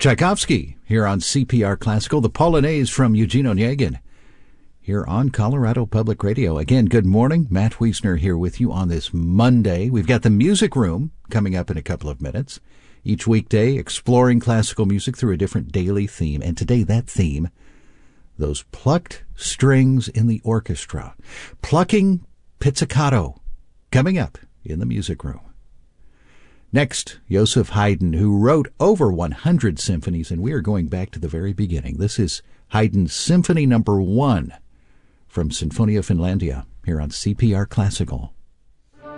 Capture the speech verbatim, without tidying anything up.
Tchaikovsky here on C P R Classical, the Polonaise from Eugene Onegin here on Colorado Public Radio. Again, good morning. Matt Wiesner here with you on this Monday. We've got the Music Room coming up in a couple of minutes. Each weekday, exploring classical music through a different daily theme. And today, that theme, those plucked strings in the orchestra. Plucking pizzicato, coming up in the Music Room. Next, Joseph Haydn, who wrote over one hundred symphonies, and we are going back to the very beginning. This is Haydn's Symphony Number One from Sinfonia Finlandia here on C P R Classical.